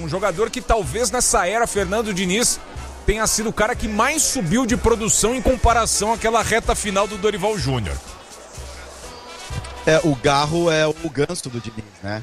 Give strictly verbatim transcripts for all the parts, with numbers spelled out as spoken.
um jogador que talvez nessa era Fernando Diniz tenha sido o cara que mais subiu de produção em comparação àquela reta final do Dorival Júnior. É, o Garro é o ganso do Diniz, né?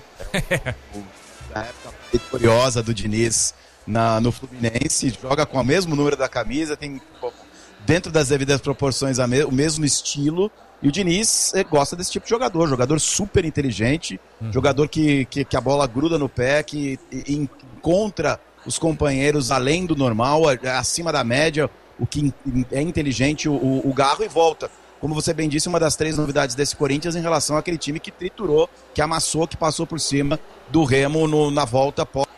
O, a época vitoriosa do Diniz na, no Fluminense, joga com o mesmo número da camisa, tem dentro das devidas proporções a me, o mesmo estilo, e o Diniz é, gosta desse tipo de jogador, jogador super inteligente, uhum. jogador que, que, que a bola gruda no pé, que e, encontra os companheiros além do normal, acima da média, o que é inteligente, o, o Garro, e volta. Como você bem disse, uma das três novidades desse Corinthians em relação àquele time que triturou, que amassou, que passou por cima do Remo no, na volta pós.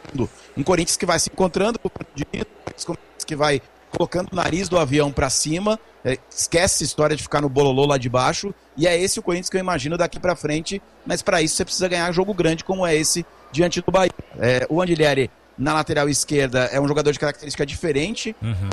Um Corinthians que vai se encontrando com o Corinthians que vai colocando o nariz do avião para cima, é, esquece a história de ficar no bololô lá de baixo, e é esse o Corinthians que eu imagino daqui para frente, mas para isso você precisa ganhar jogo grande como é esse diante do Bahia. É, o Andilleri na lateral esquerda é um jogador de característica diferente, uhum.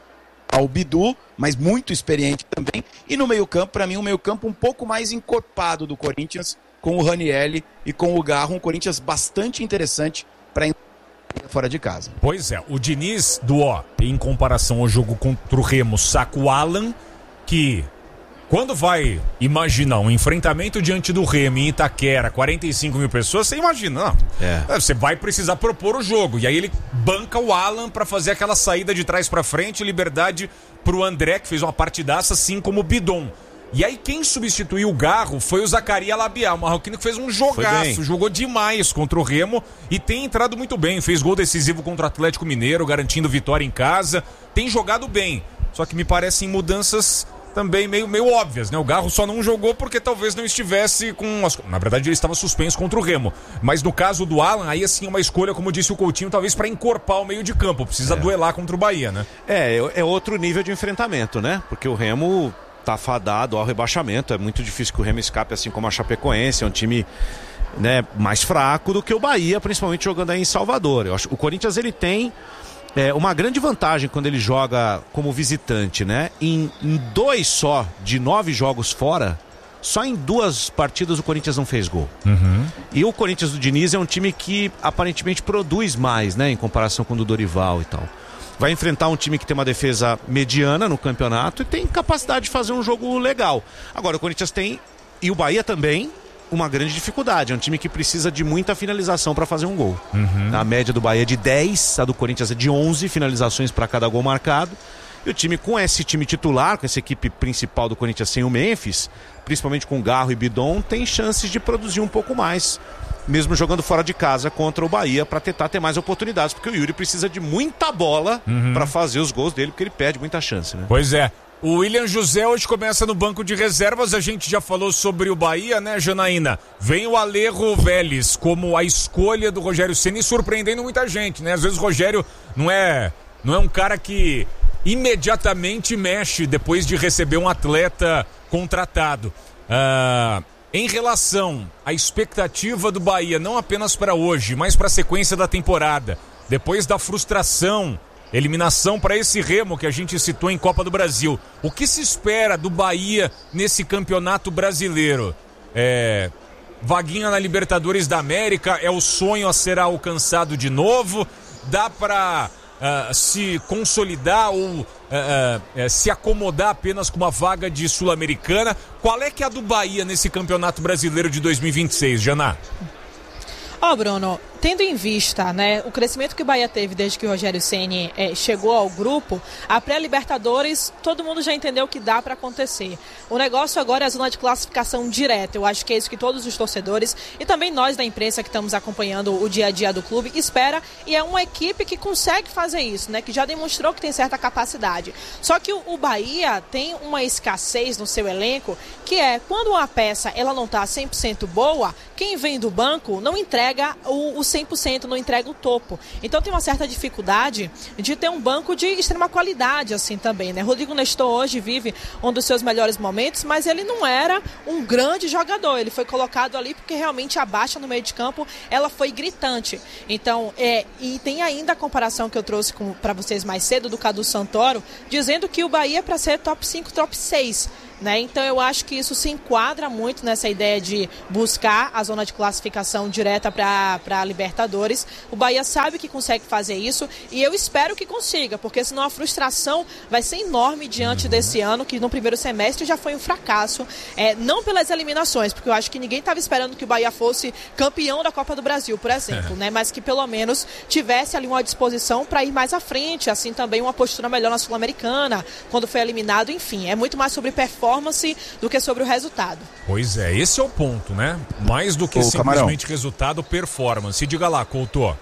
ao Bidu, mas muito experiente também. E no meio-campo, para mim, um meio-campo um pouco mais encorpado do Corinthians, com o Ranieri e com o Garro, um Corinthians bastante interessante para fora de casa. Pois é, o Diniz do ó, em comparação ao jogo contra o Remo, saca o Alan, que quando vai imaginar um enfrentamento diante do Remo em Itaquera, quarenta e cinco mil pessoas, você imagina, não. É. Você vai precisar propor o jogo. E aí ele banca o Alan pra fazer aquela saída de trás pra frente, liberdade pro André, que fez uma partidaça, assim como o Bidon. E aí quem substituiu o Garro foi o Zaccaria Labial, o marroquino que fez um jogaço, jogou demais contra o Remo e tem entrado muito bem. Fez gol decisivo contra o Atlético Mineiro, garantindo vitória em casa. Tem jogado bem, só que me parecem mudanças também meio, meio óbvias, né? O Garro só não jogou porque talvez não estivesse com... As... Na verdade, ele estava suspenso contra o Remo. Mas no caso do Alan, aí assim é uma escolha, como disse o Coutinho, talvez para encorpar o meio de campo. Precisa é. duelar contra o Bahia, né? É, é outro nível de enfrentamento, né? Porque o Remo tá fadado ao rebaixamento. É muito difícil que o Remo escape, assim como a Chapecoense. É um time, né, mais fraco do que o Bahia, principalmente jogando aí em Salvador. Eu acho que o Corinthians, ele tem... É uma grande vantagem quando ele joga como visitante, né? Em, em dois só de nove jogos fora, só em duas partidas o Corinthians não fez gol. Uhum. E o Corinthians do Diniz é um time que aparentemente produz mais, né? Em comparação com o do Dorival e tal. Vai enfrentar um time que tem uma defesa mediana no campeonato e tem capacidade de fazer um jogo legal. Agora o Corinthians tem, e o Bahia também, uma grande dificuldade. É um time que precisa de muita finalização para fazer um gol. Uhum. A média do Bahia é de dez, a do Corinthians é de onze finalizações para cada gol marcado. E o time, com esse time titular, com essa equipe principal do Corinthians sem o Memphis, principalmente com Garro e Bidon, tem chances de produzir um pouco mais, mesmo jogando fora de casa contra o Bahia, para tentar ter mais oportunidades, porque o Yuri precisa de muita bola uhum. para fazer os gols dele, porque ele perde muita chance, né? Pois é. O William José hoje começa no banco de reservas. A gente já falou sobre o Bahia, né, Janaína? Vem o Alejo Vélez como a escolha do Rogério Ceni, surpreendendo muita gente, né? Às vezes o Rogério não é, não é um cara que imediatamente mexe depois de receber um atleta contratado. Ah, em relação à expectativa do Bahia, não apenas para hoje, mas para a sequência da temporada, depois da frustração, eliminação para esse Remo que a gente citou em Copa do Brasil. O que se espera do Bahia nesse campeonato brasileiro? É, vaguinha na Libertadores da América é o sonho a ser alcançado de novo? Dá para uh, se consolidar ou uh, uh, uh, se acomodar apenas com uma vaga de Sul-Americana? Qual é que é a do Bahia nesse campeonato brasileiro de dois mil e vinte e seis, Janá? Ó, oh, Bruno, tendo em vista, né, o crescimento que o Bahia teve desde que o Rogério Ceni é, chegou ao grupo, a pré-Libertadores, todo mundo já entendeu que dá para acontecer. O negócio agora é a zona de classificação direta. Eu acho que é isso que todos os torcedores e também nós da imprensa que estamos acompanhando o dia a dia do clube espera, e é uma equipe que consegue fazer isso, né, que já demonstrou que tem certa capacidade. Só que o, o Bahia tem uma escassez no seu elenco, que é quando uma peça ela não está cem por cento boa, quem vem do banco não entrega o, o cem por cento, não entrega o topo. Então tem uma certa dificuldade de ter um banco de extrema qualidade assim também, né? Rodrigo Nestor hoje vive um dos seus melhores momentos, mas ele não era um grande jogador. Ele foi colocado ali porque realmente a baixa no meio de campo, ela foi gritante. Então, é, e tem ainda a comparação que eu trouxe para vocês mais cedo do Cadu Santoro, dizendo que o Bahia é para ser top cinco, top seis. né? Então eu acho que isso se enquadra muito nessa ideia de buscar a zona de classificação direta para a Libertadores. O Bahia sabe que consegue fazer isso e eu espero que consiga, porque senão a frustração vai ser enorme diante desse ano, que no primeiro semestre já foi um fracasso, é, não pelas eliminações, porque eu acho que ninguém estava esperando que o Bahia fosse campeão da Copa do Brasil, por exemplo, é. né? Mas que pelo menos tivesse ali uma disposição para ir mais à frente, assim também uma postura melhor na Sul-Americana, quando foi eliminado, enfim, é muito mais sobre performance do que sobre o resultado. Pois é, esse é o ponto, né? Mais do que Ô, simplesmente Camarão. resultado, performance. Diga lá, Couto.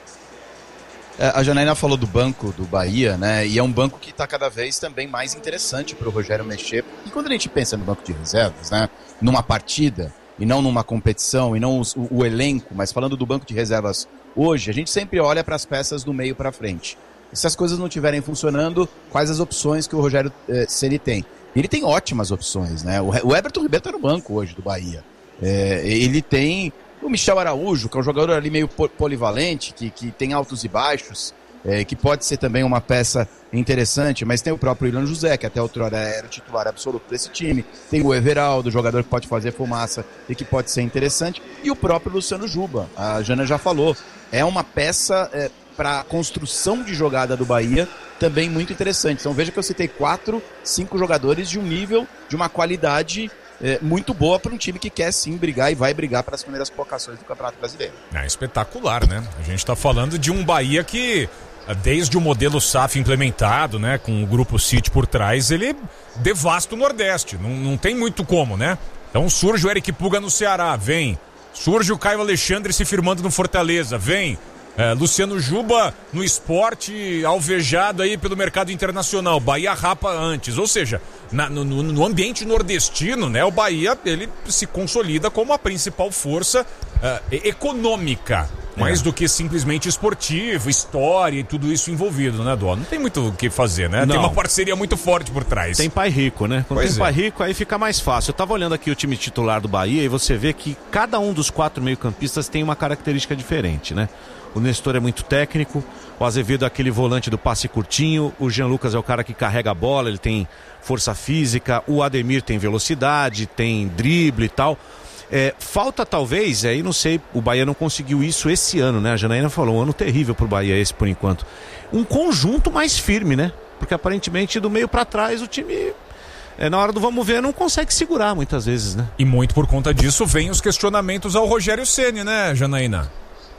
É, a Janaína falou do banco do Bahia, né? E é um banco que está cada vez também mais interessante para o Rogério mexer. E quando a gente pensa no banco de reservas, né? Numa partida, e não numa competição, e não os, o, o elenco, mas falando do banco de reservas hoje, a gente sempre olha para as peças do meio para frente. E se as coisas não estiverem funcionando, quais as opções que o Rogério eh, Ceni tem? Ele tem ótimas opções, né? O, o Everton Ribeiro está no banco hoje do Bahia. É, ele tem o Michel Araújo, que é um jogador ali meio polivalente, que, que tem altos e baixos, é, que pode ser também uma peça interessante, mas tem o próprio Willian José, que até outrora era o titular absoluto desse time, tem o Everaldo, jogador que pode fazer fumaça e que pode ser interessante, e o próprio Luciano Juba, a Jana já falou, é uma peça é, para a construção de jogada do Bahia também muito interessante. Então veja que eu citei quatro, cinco jogadores de um nível, de uma qualidade É, muito boa para um time que quer sim brigar e vai brigar para as primeiras colocações do Campeonato Brasileiro. É espetacular, né? A gente está falando de um Bahia que, desde o modelo S A F implementado, né, com o Grupo City por trás, ele devasta o Nordeste. Não, não tem muito como, né? Então surge o Eric Puga no Ceará, vem. Surge o Caio Alexandre se firmando no Fortaleza, vem. É, Luciano Juba no Sport, alvejado aí pelo mercado internacional. Bahia rapa antes, ou seja, na, no, no ambiente nordestino, né, o Bahia ele se consolida como a principal força uh, econômica, é. mais do que simplesmente esportivo, história e tudo isso envolvido, né, Dó? Não tem muito o que fazer, né? Não. Tem uma parceria muito forte por trás. Tem pai rico, né? Quando pois tem é. pai rico, aí fica mais fácil. Eu tava olhando aqui o time titular do Bahia e você vê que cada um dos quatro meio-campistas tem uma característica diferente, né? O Nestor é muito técnico, o Azevedo é aquele volante do passe curtinho, o Jean Lucas é o cara que carrega a bola, ele tem força física, o Ademir tem velocidade, tem drible e tal. É, falta talvez, aí não sei, o Bahia não conseguiu isso esse ano, né? A Janaína falou, um ano terrível pro Bahia esse por enquanto. Um conjunto mais firme, né? Porque aparentemente do meio para trás o time... É, na hora do vamos ver, não consegue segurar muitas vezes, né? E muito por conta disso vem os questionamentos ao Rogério Ceni, né, Janaína?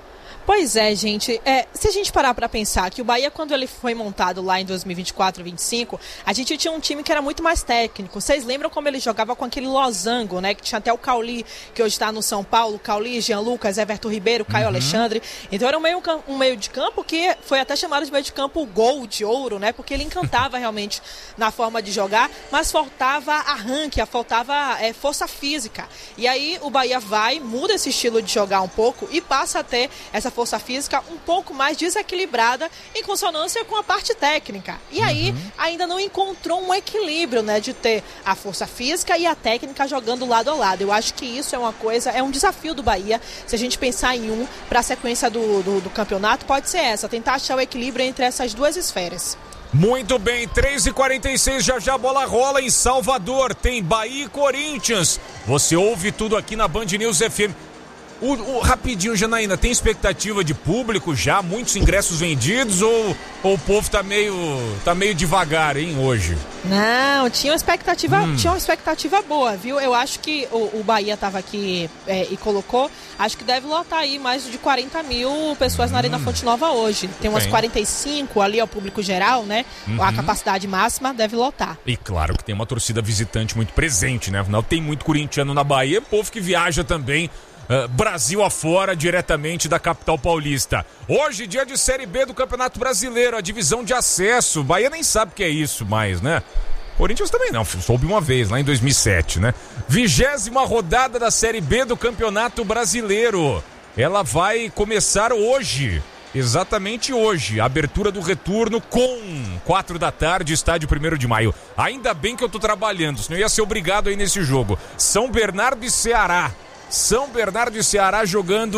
Pois é, gente, é, se a gente parar para pensar que o Bahia, quando ele foi montado lá em dois mil e vinte e quatro, vinte e cinco, a gente tinha um time que era muito mais técnico. Vocês lembram como ele jogava com aquele losango, né? Que tinha até o Cauli, que hoje está no São Paulo, Cauli, Jean Lucas, Everton Ribeiro, Caio uhum. Alexandre. Então era um meio, um meio de campo que foi até chamado de meio de campo gol de ouro, né? Porque ele encantava realmente na forma de jogar, mas faltava arranque, faltava é, força física. E aí o Bahia vai, muda esse estilo de jogar um pouco e passa a ter essa força física um pouco mais desequilibrada em consonância com a parte técnica. E aí uhum. ainda não encontrou um equilíbrio, né, de ter a força física e a técnica jogando lado a lado. Eu acho que isso é uma coisa, é um desafio do Bahia. Se a gente pensar em um para a sequência do, do, do campeonato, pode ser essa, tentar achar o equilíbrio entre essas duas esferas. Muito bem, três e quarenta e seis, já já a bola rola em Salvador, tem Bahia e Corinthians. Você ouve tudo aqui na Band News F M. O, o, rapidinho, Janaína, tem expectativa de público já? Muitos ingressos vendidos ou, ou o povo tá meio, tá meio devagar, hein, hoje? Não, tinha uma expectativa, hum. tinha uma expectativa boa, viu? Eu acho que o, o Bahia tava aqui é, e colocou, acho que deve lotar aí mais de quarenta mil pessoas hum. na Arena Fonte Nova hoje. Tem umas Bem. quarenta e cinco ali ao público geral, né? Uhum. A capacidade máxima deve lotar. E claro que tem uma torcida visitante muito presente, né? Afinal, tem muito corintiano na Bahia, povo que viaja também Uh, Brasil afora, diretamente da capital paulista. Hoje, dia de Série B do Campeonato Brasileiro, a divisão de acesso. Bahia nem sabe o que é isso mais, né? Corinthians também não, soube uma vez, lá em dois mil e sete, né? Vigésima rodada da Série B do Campeonato Brasileiro. Ela vai começar hoje, exatamente hoje. Abertura do retorno com quatro da tarde, estádio primeiro de maio. Ainda bem que eu tô trabalhando, senão eu ia ser obrigado aí nesse jogo. São Bernardo e Ceará. São Bernardo e Ceará jogando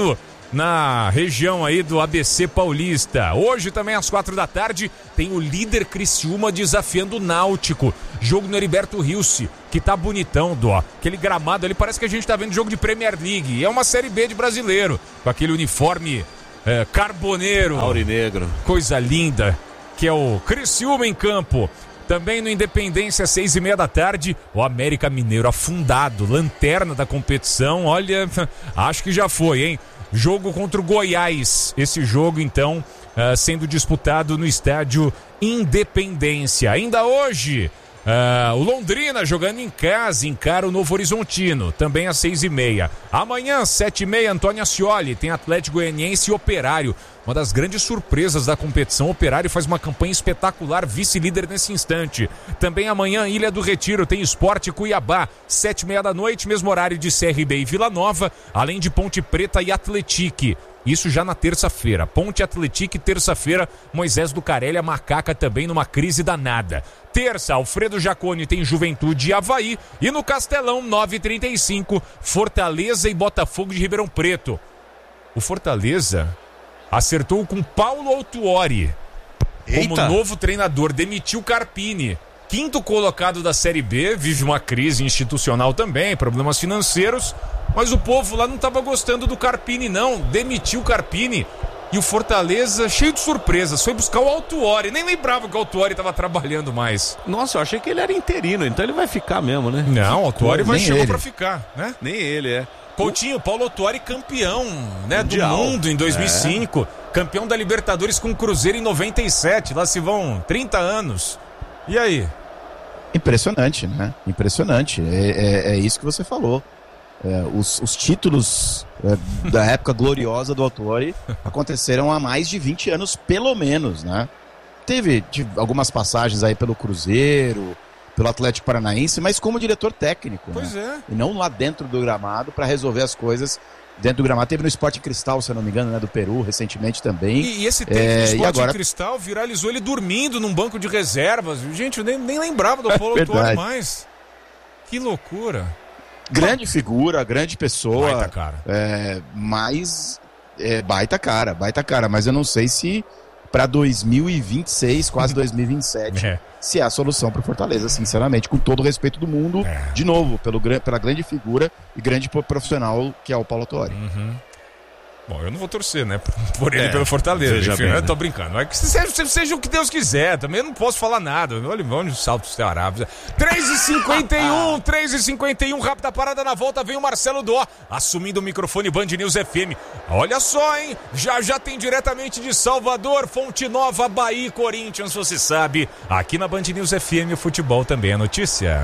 na região aí do A B C Paulista. Hoje também às quatro da tarde tem o líder Criciúma desafiando o Náutico. Jogo no Heriberto Rilse, que tá bonitão, dó. Aquele gramado ali, parece que a gente tá vendo jogo de Premier League. É uma Série B de brasileiro, com aquele uniforme é, carboneiro. Aurinegro. Coisa linda, que é o Criciúma em campo. Também no Independência, seis e meia da tarde, o América Mineiro afundado, lanterna da competição. Olha, acho que já foi, hein? Jogo contra o Goiás. Esse jogo, então, uh, sendo disputado no estádio Independência. Ainda hoje, uh, o Londrina jogando em casa, encara o Novo Horizontino, também às seis e meia. Amanhã, sete e meia, Antônio Ascioli, tem Atlético Goianiense e Operário. Uma das grandes surpresas da competição, o Operário faz uma campanha espetacular, vice-líder nesse instante. Também amanhã, Ilha do Retiro, tem Sport Cuiabá, sete e meia da noite, mesmo horário de C R B e Vila Nova, além de Ponte Preta e Atletique. Isso já na terça-feira. Ponte Atletique, terça-feira, Moisés do Carelli, a Macaca também numa crise danada. Terça, Alfredo Jaconi tem Juventude e Avaí. E no Castelão, nove e trinta e cinco, Fortaleza e Botafogo de Ribeirão Preto. O Fortaleza acertou com Paulo Autuori como Eita. novo treinador, demitiu Carpini. Quinto colocado da Série B, vive uma crise institucional também, problemas financeiros, mas o povo lá não estava gostando do Carpini não, demitiu Carpini. E o Fortaleza, cheio de surpresas, foi buscar o Autuori. Nem lembrava que o Autuori estava trabalhando mais. Nossa, eu achei que ele era interino, então ele vai ficar mesmo, né? Não, o Autuori vai chegar ele. pra ficar, né? Nem ele, é. Coutinho, Paulo Autuori campeão, né, Mundial. do mundo em dois mil e cinco, é. Campeão da Libertadores com o Cruzeiro em noventa e sete, lá se vão trinta anos. E aí? Impressionante, né? Impressionante. É, é, é isso que você falou. É, os, os títulos é, da época gloriosa do Autuori aconteceram há mais de vinte anos, pelo menos, né? Teve, tive algumas passagens aí pelo Cruzeiro, pelo Atlético Paranaense, mas como diretor técnico, Pois né? é. E não lá dentro do gramado para resolver as coisas dentro do gramado. Teve no Sport Cristal, se eu não me engano, né? Do Peru, recentemente também. E, e esse tempo É, do e Sport agora- Cristal viralizou ele dormindo num banco de reservas. Gente, eu nem, nem lembrava do Paulo Verdade. Autuori mais. Que loucura. Grande figura, grande pessoa. Baita cara. É, mas é, baita cara, baita cara. Mas eu não sei se para dois mil e vinte e seis, quase dois mil e vinte e sete, É. se é a solução para Fortaleza, sinceramente, com todo o respeito do mundo, É. de novo, pelo, gra- pela grande figura e grande profissional que é o Paulo Autuori. Uhum. Bom, eu não vou torcer, né? Por ele É, pelo Fortaleza. veja Enfim, bem, eu né? tô brincando. É que seja, seja o que Deus quiser. Também eu não posso falar nada. Olha onde o salto está Arábia. três e cinquenta e um, três e cinquenta e um, rápida parada na volta. Vem o Marcelo Dó, assumindo o microfone Band News F M. Olha só, hein? Já já tem diretamente de Salvador, Fonte Nova, Bahia e Corinthians, você sabe. Aqui na Band News F M, o futebol também é notícia.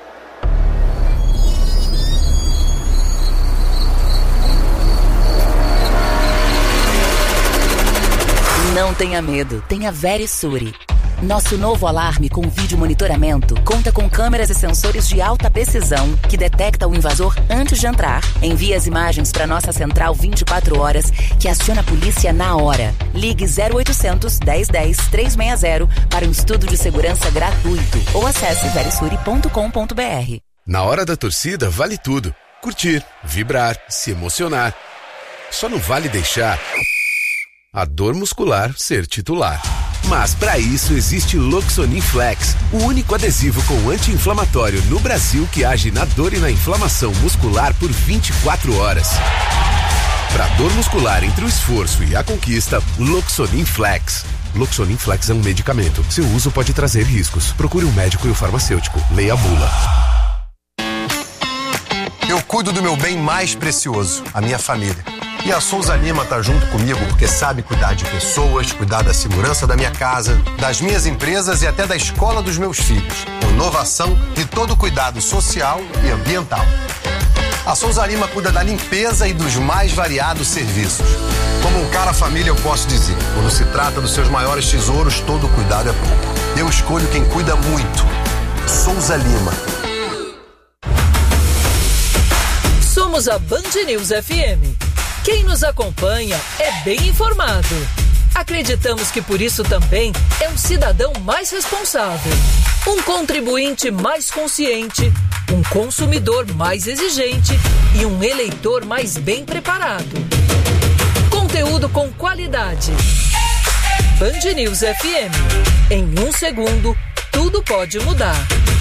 Não tenha medo, tenha Verisure. Nosso novo alarme com vídeo monitoramento conta com câmeras e sensores de alta precisão que detecta o invasor antes de entrar. Envia as imagens para nossa central vinte e quatro horas, que aciona a polícia na hora. Ligue zero oitocentos, dez dez, trezentos e sessenta para um estudo de segurança gratuito ou acesse verisure ponto com ponto b r. Na hora da torcida vale tudo. Curtir, vibrar, se emocionar. Só não vale deixar a dor muscular ser titular. Mas para isso existe Loxonin Flex, o único adesivo com anti-inflamatório no Brasil que age na dor e na inflamação muscular por vinte e quatro horas. Para dor muscular entre o esforço e a conquista, Loxonin Flex. Loxonin Flex é um medicamento. Seu uso pode trazer riscos. Procure um médico e o farmacêutico. Leia a bula. Eu cuido do meu bem mais precioso, a minha família. E a Souza Lima tá junto comigo porque sabe cuidar de pessoas, cuidar da segurança da minha casa, das minhas empresas e até da escola dos meus filhos. Com inovação e todo cuidado social e ambiental. A Souza Lima cuida da limpeza e dos mais variados serviços. Como um cara família eu posso dizer, quando se trata dos seus maiores tesouros, todo cuidado é pouco. Eu escolho quem cuida muito. Souza Lima. Somos a Band News F M. Quem nos acompanha é bem informado. Acreditamos que por isso também é um cidadão mais responsável, um contribuinte mais consciente, um consumidor mais exigente e um eleitor mais bem preparado. Conteúdo com qualidade. Band News F M. Em um segundo, tudo pode mudar.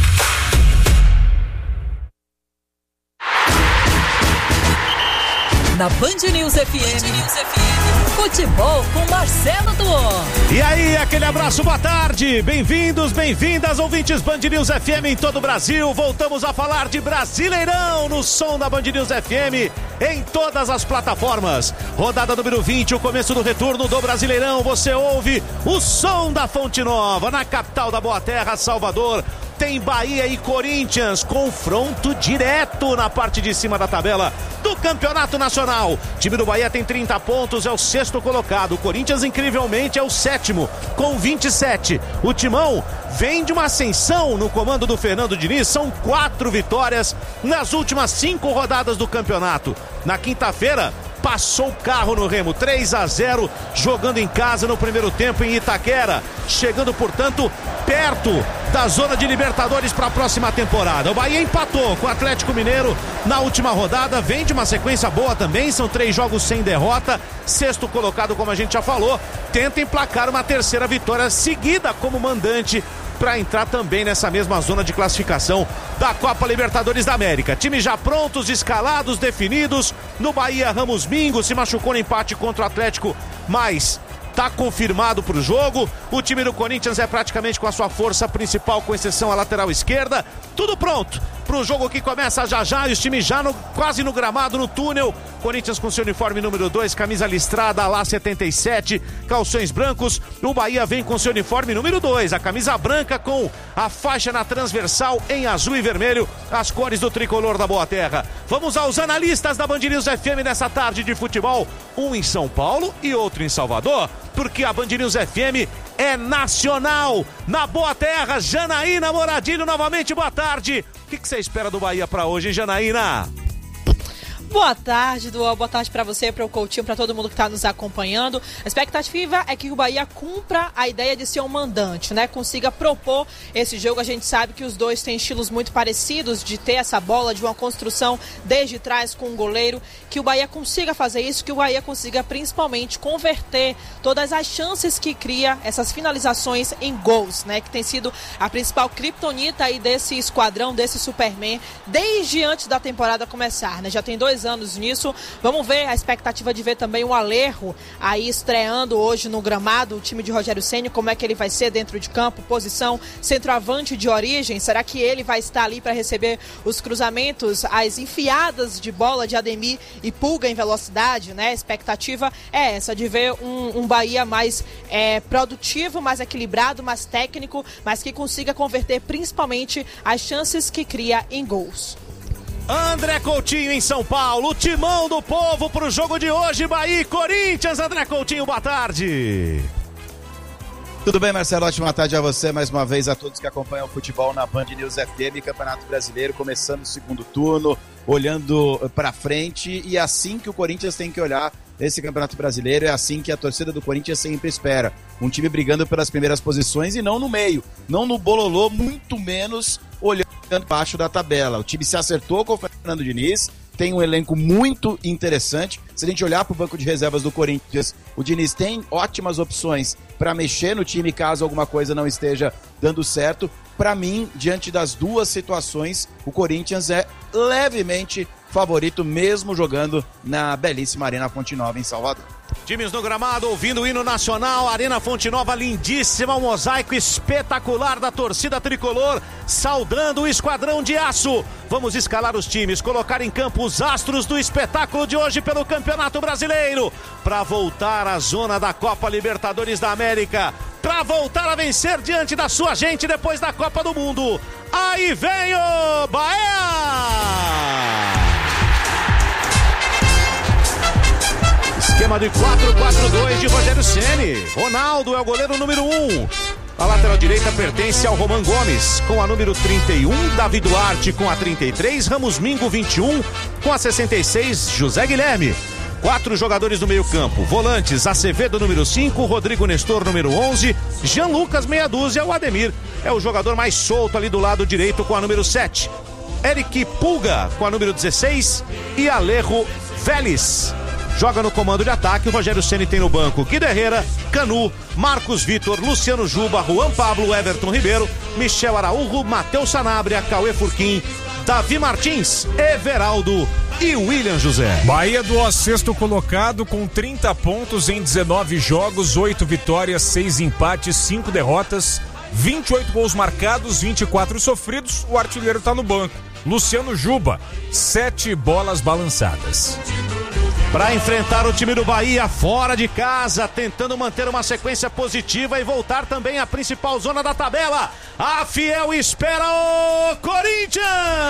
Na Band News F M, Band News F M, futebol com Marcelo Duó. E aí, aquele abraço, boa tarde. Bem-vindos, bem-vindas, ouvintes Band News F M em todo o Brasil. Voltamos a falar de Brasileirão no som da Band News F M em todas as plataformas. Rodada número vinte, o começo do retorno do Brasileirão. Você ouve o som da Fonte Nova, na capital da Boa Terra, Salvador. Tem Bahia e Corinthians, confronto direto na parte de cima da tabela do Campeonato Nacional. O time do Bahia tem trinta pontos, é o sexto colocado. O Corinthians, incrivelmente, é o sétimo, com vinte e sete. O Timão vem de uma ascensão no comando do Fernando Diniz. São quatro vitórias nas últimas cinco rodadas do campeonato. Na quinta-feira, passou o carro no Remo, três a zero, jogando em casa no primeiro tempo em Itaquera, chegando, portanto, perto da zona de Libertadores para a próxima temporada. O Bahia empatou com o Atlético Mineiro na última rodada, vem de uma sequência boa também, são três jogos sem derrota, sexto colocado, como a gente já falou, tenta emplacar uma terceira vitória seguida como mandante para entrar também nessa mesma zona de classificação da Copa Libertadores da América. Times já prontos, escalados, definidos. No Bahia, Ramos Mingo se machucou no empate contra o Atlético, mas tá confirmado para o jogo. O time do Corinthians é praticamente com a sua força principal, com exceção à lateral esquerda. Tudo pronto para o jogo que começa já já, e os times já no, quase no gramado, no túnel. Corinthians com seu uniforme número dois, camisa listrada, lá setenta e sete, calções brancos. O Bahia vem com seu uniforme número dois, a camisa branca com a faixa na transversal em azul e vermelho, as cores do tricolor da Boa Terra. Vamos aos analistas da Band News F M nessa tarde de futebol, um em São Paulo e outro em Salvador, porque a Band News F M é nacional. Na Boa Terra, Janaína Moradilho novamente, boa tarde. O que, que você espera do Bahia para hoje, hein, Janaína? Boa tarde, Duó. Boa tarde para você, para o Coutinho, para todo mundo que está nos acompanhando. A expectativa é que o Bahia cumpra a ideia de ser um mandante, né? Consiga propor esse jogo. A gente sabe que os dois têm estilos muito parecidos, de ter essa bola, de uma construção desde trás com o goleiro. Que o Bahia consiga fazer isso, que o Bahia consiga principalmente converter todas as chances que cria, essas finalizações em gols, né? Que tem sido a principal criptonita aí desse esquadrão, desse Superman, desde antes da temporada começar, né? Já tem dois anos nisso. Vamos ver a expectativa de ver também o Alejo aí estreando hoje no gramado, o time de Rogério Ceni, como é que ele vai ser dentro de campo, posição centroavante de origem. Será que ele vai estar ali para receber os cruzamentos, as enfiadas de bola de Ademir e Pulga em velocidade, né? A expectativa é essa, de ver um, um Bahia mais é, produtivo, mais equilibrado, mais técnico, mas que consiga converter principalmente as chances que cria em gols. André Coutinho em São Paulo, o timão do povo para o jogo de hoje, Bahia e Corinthians. André Coutinho, boa tarde. Tudo bem, Marcelo? Ótima tarde a você, mais uma vez a todos que acompanham o futebol na Band News F M, Campeonato Brasileiro, começando o segundo turno, olhando para frente, e é assim que o Corinthians tem que olhar esse Campeonato Brasileiro, é assim que a torcida do Corinthians sempre espera. Um time brigando pelas primeiras posições e não no meio, não no bololô, muito menos olhando embaixo da tabela. O time se acertou com o Fernando Diniz, tem um elenco muito interessante. Se a gente olhar para o banco de reservas do Corinthians, o Diniz tem ótimas opções para mexer no time caso alguma coisa não esteja dando certo. Para mim, diante das duas situações, o Corinthians é levemente favorito, mesmo jogando na belíssima Arena Fonte Nova em Salvador. Times no gramado, ouvindo o hino nacional, Arena Fonte Nova lindíssima, um mosaico espetacular da torcida tricolor, saudando o esquadrão de aço. Vamos escalar os times, colocar em campo os astros do espetáculo de hoje pelo Campeonato Brasileiro, para voltar à zona da Copa Libertadores da América, para voltar a vencer diante da sua gente depois da Copa do Mundo. Aí vem o Bahia! Esquema de quatro quatro dois de Rogério Ceni. Ronaldo é o goleiro número um. A lateral direita pertence ao Roman Gomes, com a número trinta e um, Davi Duarte com a trinta e três, Ramos Mingo vinte e um, com a sessenta e seis, José Guilherme. Quatro jogadores do meio campo, volantes, Acevedo número cinco, Rodrigo Nestor número onze, Jean Lucas meia dúzia, o Ademir é o jogador mais solto ali do lado direito com a número sete. Eric Pulga com a número dezesseis e Alejo Vélez joga no comando de ataque. O Rogério Ceni tem no banco Guido Herrera, Canu, Marcos Vitor, Luciano Juba, Juan Pablo, Everton Ribeiro, Michel Araújo, Matheus Sanabria, Cauê Furquim, Davi Martins, Everaldo e William José. Bahia do sexto colocado com trinta pontos em dezenove jogos, oito vitórias, seis empates, cinco derrotas, vinte e oito gols marcados, vinte e quatro sofridos. O artilheiro está no banco, Luciano Juba, sete bolas balançadas. Para enfrentar o time do Bahia fora de casa, tentando manter uma sequência positiva e voltar também à principal zona da tabela, a Fiel espera o Corinthians.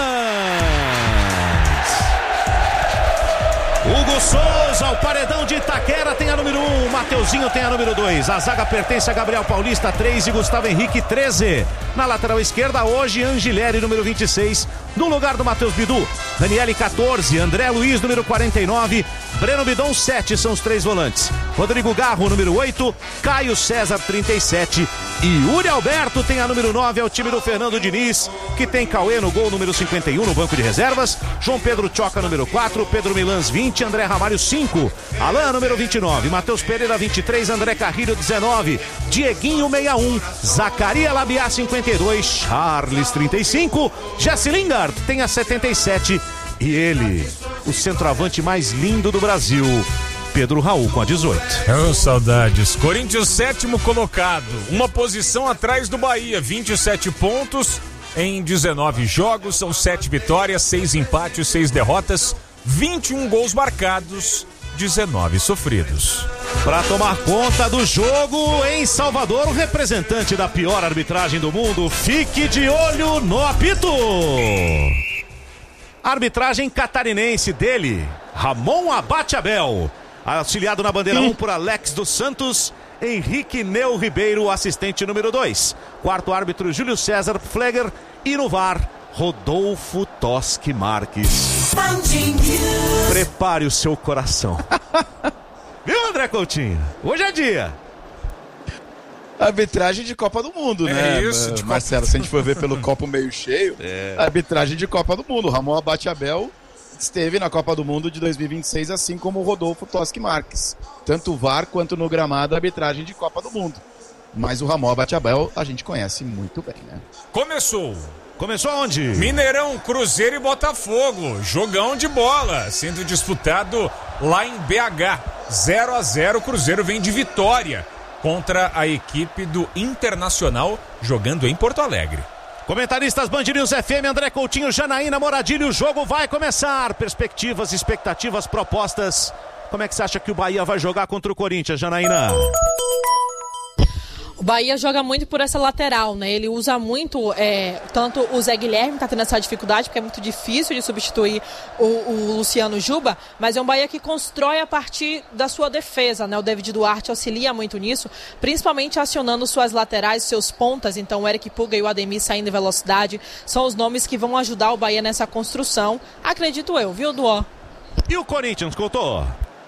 Hugo Souza, o paredão de Itaquera, tem a número um, Mateuzinho tem a número dois. A zaga pertence a Gabriel Paulista, três, e Gustavo Henrique, treze. Na lateral esquerda, hoje, Angileri, número vinte e seis, no lugar do Matheus Bidu. Daniele, quatorze, André Luiz, número quarenta e nove, Breno Bidon, sete, são os três volantes. Rodrigo Garro, número oito, Caio César, trinta e sete, e Uri Alberto tem a número nove, é o time do Fernando Diniz, que tem Cauê no gol, número cinquenta e um, no banco de reservas, João Pedro Choca, número quatro, Pedro Milans, vinte, André Ramalho, cinco, Alain, número vinte e nove, Matheus Pereira, vinte e três, André Carrilho, dezenove, Dieguinho, sessenta e um, Zacaria Labiá, cinquenta e dois, Charles, trinta e cinco, Jesse Lingard tem a setenta e sete, e ele, o centroavante mais lindo do Brasil, Pedro Raul, com a dezoito. Oh, saudades. Corinthians, sétimo colocado, uma posição atrás do Bahia, vinte e sete pontos em dezenove jogos, são sete vitórias, seis empates, seis derrotas, vinte e um gols marcados, dezenove sofridos. Para tomar conta do jogo em Salvador, o representante da pior arbitragem do mundo, fique de olho no apito. Arbitragem catarinense dele, Ramon Abate Abel, auxiliado na bandeira um por Alex dos Santos, Henrique Neu Ribeiro, assistente número dois. Quarto árbitro, Júlio César Fleger, e no V A R, Rodolfo Toschi Marques. Prepare o seu coração. Viu, André Coutinho? Hoje é dia. Arbitragem de Copa do Mundo, é né? Isso, de Marcelo, Copa... se a gente for ver pelo copo meio cheio, é. Arbitragem de Copa do Mundo. Ramon Abate Abel esteve na Copa do Mundo de dois mil e vinte e seis, assim como o Rodolfo Toschi Marques. Tanto o V A R quanto no gramado, arbitragem de Copa do Mundo. Mas o Ramon Abate Abel a gente conhece muito bem, né? Começou. Começou onde? Mineirão, Cruzeiro e Botafogo. Jogão de bola, sendo disputado lá em B H. zero a zero, Cruzeiro vem de vitória contra a equipe do Internacional, jogando em Porto Alegre. Comentaristas Band News F M, André Coutinho, Janaína Moradilho, o jogo vai começar. Perspectivas, expectativas, propostas. Como é que você acha que o Bahia vai jogar contra o Corinthians, Janaína? O Bahia joga muito por essa lateral, né? Ele usa muito, é, tanto o Zé Guilherme tá tendo essa dificuldade, porque é muito difícil de substituir o, o Luciano Juba, mas é um Bahia que constrói a partir da sua defesa, né? O David Duarte auxilia muito nisso, principalmente acionando suas laterais, seus pontas. Então o Eric Puga e o Ademir saindo em velocidade são os nomes que vão ajudar o Bahia nessa construção, acredito eu, viu, Duó? E o Corinthians, Couto?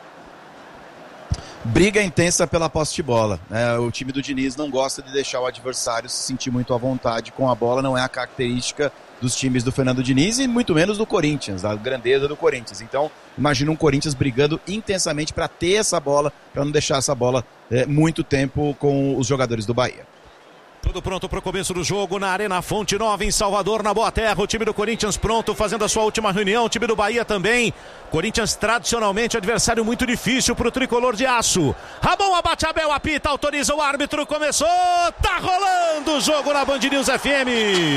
Briga intensa pela posse de bola. É, o time do Diniz não gosta de deixar o adversário se sentir muito à vontade com a bola, não é a característica dos times do Fernando Diniz e muito menos do Corinthians, da grandeza do Corinthians. Então, imagina um Corinthians brigando intensamente para ter essa bola, para não deixar essa bola é, muito tempo com os jogadores do Bahia. Tudo pronto para o começo do jogo na Arena Fonte Nova, em Salvador, na Boa Terra. O time do Corinthians pronto, fazendo a sua última reunião. O time do Bahia também. Corinthians tradicionalmente adversário muito difícil para o tricolor de aço. Ramon Abate Abel apita, autoriza o árbitro. Começou, tá rolando o jogo na Band News F M.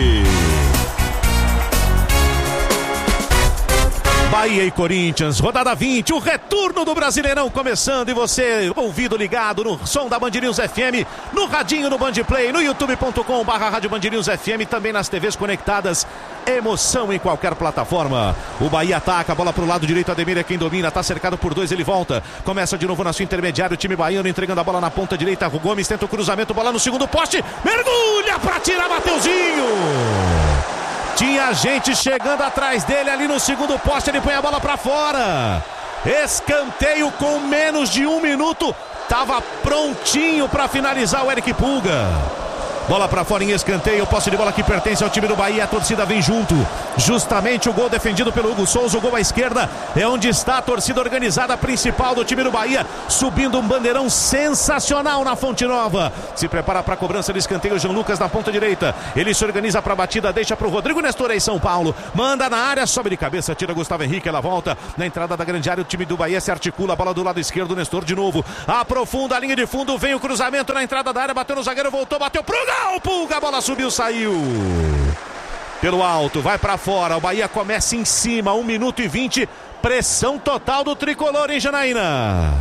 Bahia e Corinthians, rodada vinte, o retorno do Brasileirão começando, e você, ouvido ligado no som da Band News F M, no radinho, no Band Play, no youtube ponto com barra rádio Band News F M, também nas T Vs conectadas, emoção em qualquer plataforma. O Bahia ataca, a bola pro lado direito, Ademir é quem domina, tá cercado por dois, ele volta, começa de novo na sua intermediária, o time baiano entregando a bola na ponta direita, o Gomes tenta o cruzamento, bola no segundo poste, mergulha pra tirar Mateuzinho! Tinha gente chegando atrás dele ali no segundo poste, ele põe a bola pra fora. Escanteio com menos de um minuto. Tava prontinho pra finalizar o Eric Puga. Bola pra fora em escanteio, posse de bola que pertence ao time do Bahia, a torcida vem junto. Justamente o gol defendido pelo Hugo Souza, o gol à esquerda é onde está a torcida organizada principal do time do Bahia, subindo um bandeirão sensacional na Fonte Nova. Se prepara para a cobrança de escanteio, Jean Lucas na ponta direita. Ele se organiza para a batida, deixa para o Rodrigo Nestor aí, São Paulo. Manda na área, sobe de cabeça, tira Gustavo Henrique, ela volta na entrada da grande área. O time do Bahia se articula, a bola do lado esquerdo, Nestor de novo. Aprofunda a linha de fundo, vem o cruzamento na entrada da área, bateu no zagueiro, voltou, bateu pro gol, Pulga, a bola subiu, saiu. Pelo alto, vai para fora, o Bahia começa em cima, um minuto e vinte, pressão total do tricolor, hein, Janaína?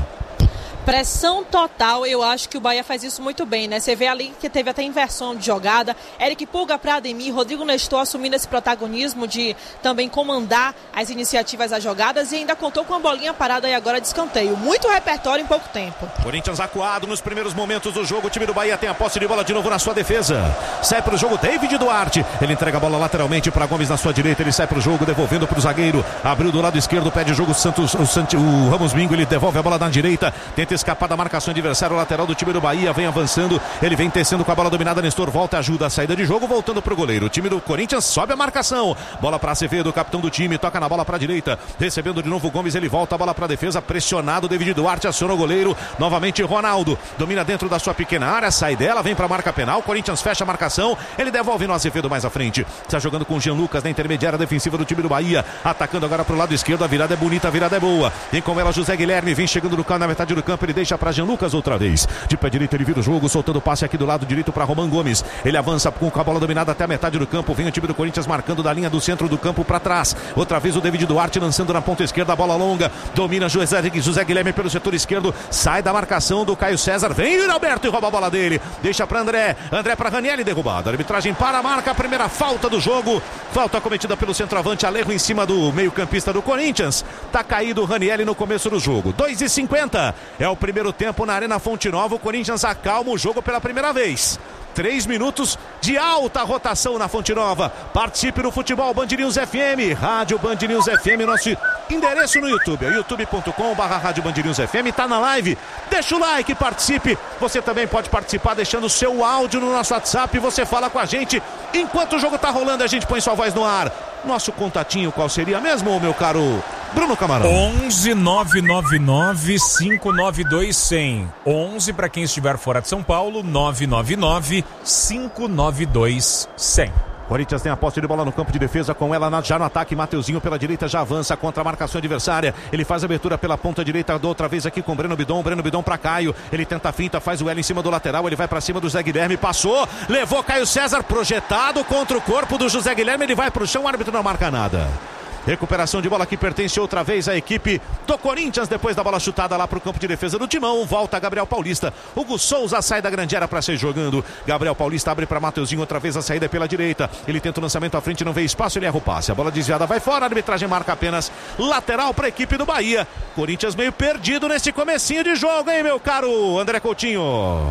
Pressão total, eu acho que o Bahia faz isso muito bem, né? Você vê ali que teve até inversão de jogada, Eric Pulga para Ademir, Rodrigo Nestor assumindo esse protagonismo de também comandar as iniciativas das jogadas e ainda contou com a bolinha parada aí agora de escanteio. Muito repertório em pouco tempo. Corinthians acuado nos primeiros momentos do jogo, o time do Bahia tem a posse de bola de novo na sua defesa. Sai para o jogo David Duarte, ele entrega a bola lateralmente para Gomes na sua direita, ele sai para o jogo devolvendo para o zagueiro, abriu do lado esquerdo, pede o jogo Santos, o, Sant... o Ramos Mingo, ele devolve a bola na direita, tenta escapar da marcação adversária, o lateral do time do Bahia vem avançando, ele vem tecendo com a bola dominada, Nestor volta, ajuda a saída de jogo, voltando pro goleiro, o time do Corinthians sobe a marcação, bola para Acevedo, o capitão do time, toca na bola para a direita, recebendo de novo o Gomes, ele volta a bola para a defesa, pressionado, David Duarte aciona o goleiro, novamente Ronaldo, domina dentro da sua pequena área, sai dela, vem para a marca penal, Corinthians fecha a marcação, ele devolve no Acevedo mais à frente, está jogando com o Jean Lucas na intermediária defensiva do time do Bahia, atacando agora pro lado esquerdo, a virada é bonita, a virada é boa, vem com ela José Guilherme, vem chegando no campo, na metade do campo, ele deixa para Jean Lucas outra vez, de pé direito ele vira o jogo, soltando o passe aqui do lado direito para Roman Gomes, ele avança com a bola dominada até a metade do campo, vem o time do Corinthians marcando da linha do centro do campo para trás, outra vez o David Duarte lançando na ponta esquerda, a bola longa, domina José, José Guilherme pelo setor esquerdo, sai da marcação do Caio César, vem o Alberto e rouba a bola dele, deixa para André, André para Ranieri, derrubado, a arbitragem para a marca, a primeira falta do jogo, falta cometida pelo centroavante Alejo em cima do meio campista do Corinthians, tá caído o Ranieri no começo do jogo, dois e cinquenta, é o primeiro tempo na Arena Fonte Nova, o Corinthians acalma o jogo pela primeira vez. Três minutos de alta rotação na Fonte Nova. Participe no Futebol Band News F M, Rádio Band News F M, nosso endereço no YouTube, é youtube ponto com barra Rádio Band News F M, tá na live, deixa o like, participe, você também pode participar deixando o seu áudio no nosso WhatsApp, você fala com a gente, enquanto o jogo tá rolando a gente põe sua voz no ar. Nosso contatinho qual seria mesmo, meu caro Bruno Camarão? onze nove nove nove cinco nove dois zero zero. onze para quem estiver fora de São Paulo, nove nove nove cinco nove dois zero zero. Corinthians tem a posse de bola no campo de defesa, com ela na, já no ataque, Mateuzinho pela direita já avança contra a marcação adversária, ele faz a abertura pela ponta direita, da outra vez aqui com Breno Bidon, Breno Bidon para Caio, ele tenta a finta, faz o L em cima do lateral, ele vai para cima do Zé Guilherme, passou, levou Caio César, projetado contra o corpo do José Guilherme, ele vai pro chão, o árbitro não marca nada. Recuperação de bola que pertence outra vez à equipe do Corinthians, depois da bola chutada lá para o campo de defesa do Timão, volta Gabriel Paulista, Hugo Souza sai da grande área para sair jogando, Gabriel Paulista abre para Mateuzinho, outra vez a saída é pela direita, ele tenta o lançamento à frente, não vê espaço, ele erra o passe, a bola desviada vai fora, a arbitragem marca apenas lateral para a equipe do Bahia. Corinthians meio perdido nesse comecinho de jogo, hein, meu caro André Coutinho?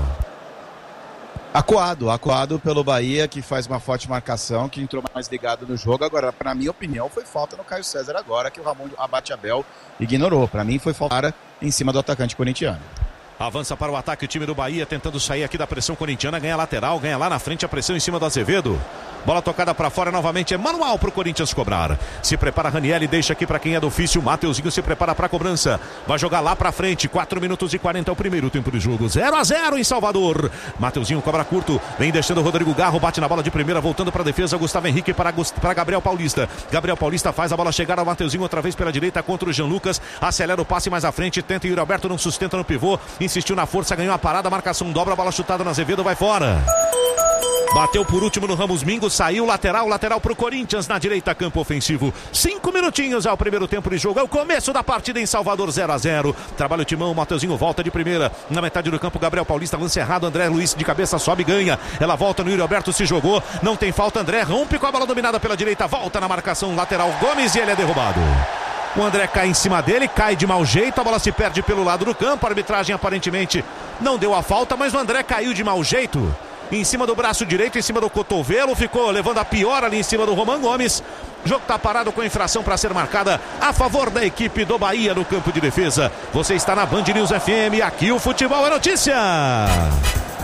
Acuado, acuado pelo Bahia, que faz uma forte marcação, que entrou mais ligado no jogo. Agora, para minha opinião, foi falta no Caio César agora, que o Ramon Abate Abel ignorou. Para mim, foi falta em cima do atacante corintiano. Avança para o ataque o time do Bahia, tentando sair aqui da pressão corintiana, ganha lateral, ganha lá na frente a pressão em cima do Azevedo. Bola tocada para fora novamente, é manual para o Corinthians cobrar. Se prepara Ranieri, deixa aqui para quem é do ofício, Mateuzinho se prepara para a cobrança. Vai jogar lá para frente, quatro minutos e quarenta é o primeiro tempo de jogo, zero a zero em Salvador. Mateuzinho cobra curto, vem deixando o Rodrigo Garro, bate na bola de primeira, voltando para a defesa, Gustavo Henrique para, para Gabriel Paulista. Gabriel Paulista faz a bola chegar ao Mateuzinho outra vez pela direita contra o Jean Lucas, acelera o passe mais à frente, tenta Yuri Alberto, não sustenta no pivô, insistiu na força, ganhou a parada, marcação dobra, bola chutada na Azevedo, vai fora. Bateu por último no Ramos Mingo, saiu lateral, lateral pro Corinthians na direita, campo ofensivo. Cinco minutinhos ao primeiro tempo de jogo, é o começo da partida em Salvador, zero a zero. Trabalha o Timão, Mateuzinho volta de primeira. Na metade do campo, Gabriel Paulista, lance errado, André Luiz de cabeça sobe e ganha. Ela volta no Yuri Alberto, se jogou, não tem falta, André rompe com a bola dominada pela direita, volta na marcação lateral, Gomes e ele é derrubado. O André cai em cima dele, cai de mau jeito, a bola se perde pelo lado do campo, a arbitragem aparentemente não deu a falta, mas o André caiu de mau jeito. Em cima do braço direito, em cima do cotovelo, ficou levando a pior ali em cima do Roman Gomes. O jogo está parado com infração para ser marcada a favor da equipe do Bahia no campo de defesa. Você está na Band News F M, aqui o futebol é notícia.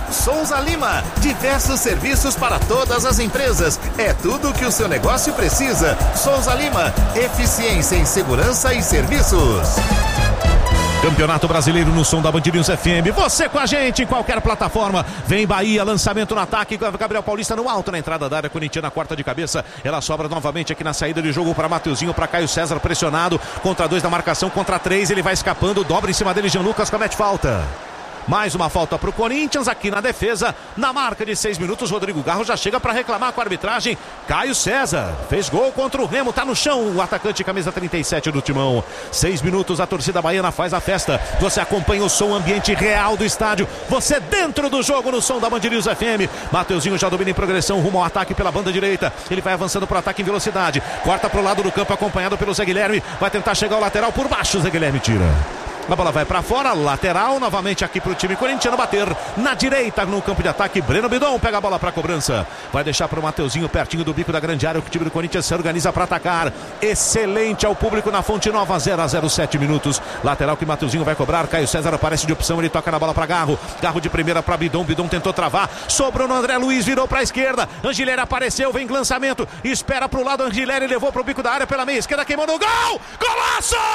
Souza Lima, diversos serviços para todas as empresas. É tudo o que o seu negócio precisa. Souza Lima, eficiência em segurança e serviços. Campeonato Brasileiro no som da Band News F M. Você com a gente em qualquer plataforma. Vem Bahia, lançamento no ataque. Gabriel Paulista no alto na entrada da área. Corintiana, quarta de cabeça. Ela sobra novamente aqui na saída de jogo para Mateuzinho, para Caio César, pressionado. Contra dois da marcação, contra três. Ele vai escapando, dobra em cima dele. Jean Lucas comete falta. Mais uma falta para o Corinthians aqui na defesa. Na marca de seis minutos, Rodrigo Garro já chega para reclamar com a arbitragem. Caio César fez gol contra o Remo, tá no chão o atacante camisa trinta e sete do Timão. Seis minutos, a torcida baiana faz a festa. Você acompanha o som ambiente real do estádio. Você dentro do jogo no som da Band News F M. Mateuzinho já domina em progressão rumo ao ataque pela banda direita. Ele vai avançando para o ataque em velocidade. Corta para o lado do campo acompanhado pelo Zé Guilherme. Vai tentar chegar ao lateral por baixo. Zé Guilherme tira. A bola vai para fora, lateral, novamente aqui para o time corintiano bater na direita no campo de ataque. Breno Bidon pega a bola para cobrança. Vai deixar para o Mateuzinho pertinho do bico da grande área. O time do Corinthians se organiza para atacar. Excelente ao público na Fonte Nova, zero a zero, sete minutos. Lateral que Mateuzinho vai cobrar. Caio César aparece de opção, ele toca na bola para Garro. Garro de primeira para Bidon. Bidon tentou travar. Sobrou no André Luiz, virou para a esquerda. Angileri apareceu, vem lançamento. Espera para o lado, Angileri levou para o bico da área pela meia esquerda, queimou no gol. Golaço!